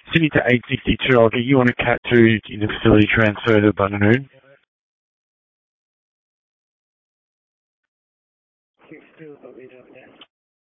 Sydney to 862. I'll get you on a Cat 2 in the facility transfer to Bundanon.